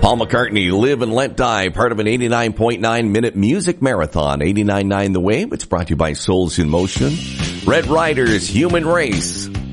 Paul McCartney, Live and Let Die, part of an 89.9 minute music marathon. 89.9 The Wave. It's brought to you by Souls in Motion. Red Riders, Human Race.